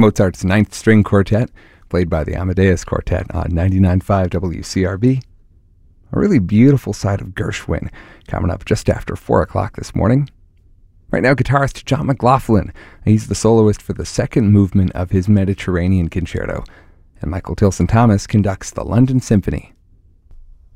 Mozart's Ninth String Quartet, played by the Amadeus Quartet on 99.5 WCRB. A really beautiful side of Gershwin coming up just after 4 o'clock this morning. Right now, guitarist John McLaughlin. He's the soloist for the second movement of his Mediterranean Concerto. And Michael Tilson Thomas conducts the London Symphony.